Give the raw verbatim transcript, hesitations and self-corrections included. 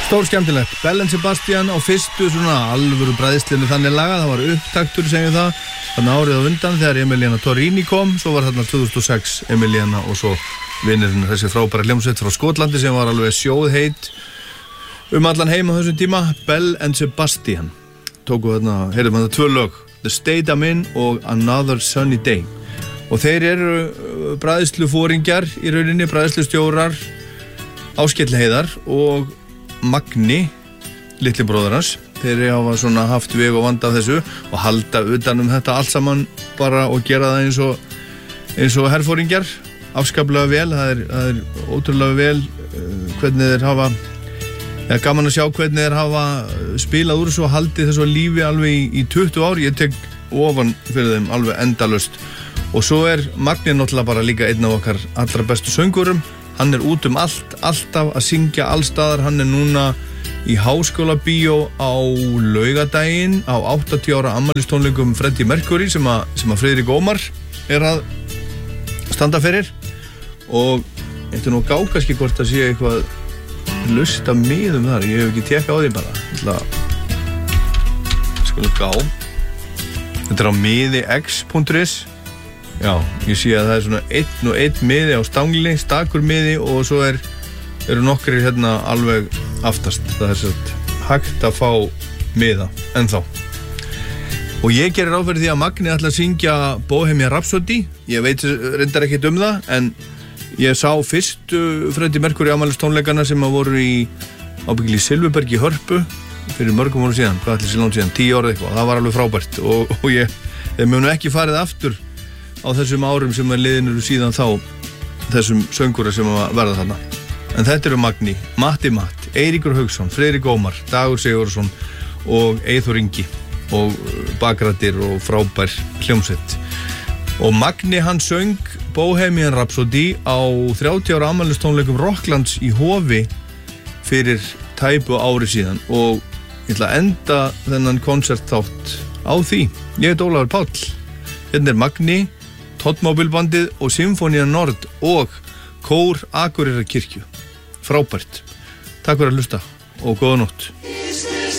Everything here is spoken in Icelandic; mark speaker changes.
Speaker 1: Stór skemmtilegt, Bell and Sebastian á fyrstu svona alvöru bræðslinu þannig lagað, það var upptaktur segjum það, þannig árið á undan þegar Emiliana Torrini kom, svo var þarna tvö þúsund og sex Emiliana og svo vinnurinn þessi frábæra hljómsveit frá Skotlandi sem var alveg sjóðheit um allan heim á þessum tíma, Bell and Sebastian tóku þarna, heyrðum þarna tvö lög, The State I'm In og Another Sunny Day og þeir eru bræðslufóringjar í rauninni, bræðslustjórar Áskell Heiðar og Magni, litli bróðir hans, þeir hafa svona haft veg og vanda af þessu og halda utan um þetta allt saman bara og gera það eins og, eins og herfóringjar, afskaplega vel, það er, það er ótrúlega vel uh, hvernig þeir hafa, ja, gaman að sjá hvernig þeir hafa spilað úr þessu og haldið þessu lífi alveg í, í tuttugu ár, ég tek ofan fyrir þeim alveg endalaust og svo er Magni náttúrulega bara líka einn af okkar allra bestu söngurum. Hann er út um allt, alltaf að syngja allstaðar, hann er núna í Háskóla Bíó á laugardaginn á áttatíu ára afmælistónleikum Freddie Mercury sem að, sem að Friðrik Ómar er að standa fyrir og ég ætti nú að gá kannski hvort það sé eitthvað lusta miðum þar, ég hef ekki tekka á því bara, ég ætla að skulum gá, þetta er á miði x punktur is. Já, ég sé að það er svona einn og einn miði á stangli, stakur miði og svo er, eru nokkrir hérna alveg aftast. Það er svona hægt að fá miða ennþá. Og ég gerir ráð fyrir því að Magni ætla að syngja Bohemian Rhapsody. Ég veit reyndar ekkert um það, en ég sá fyrstu Freddie Mercury afmælistónleikana sem að voru í ábyggilega í Silfurbergi í Hörpu fyrir mörgum árum síðan, hvað ætli sé langt síðan, tíu árið eitthvað. Það var alveg frábært og, og ég, ég munu ekki farið aftur á þessum árum sem er liðinur síðan þá þessum söngura sem að verða þarna. En þetta eru Magni, Matti Matt, Eiríkur Hauksson, Friðrik Ómar, Dagur Sigurðsson og Eyþór Ingi og bakrættir og frábær hljómsveit. Og Magni hann söng Bohemian Rhapsody á þrjátíu ára afmælistónleikum Rocklands í Hofi fyrir tæpu ári síðan og ég ætla að enda þennan konsertþátt á því. Ég heit Ólafur Páll. Hérna er Magni, Toddmobilbandið og Sinfonia Nord og Kór Akureyrarkirkju. Frábært. Takk fyrir að hlusta og góða nótt.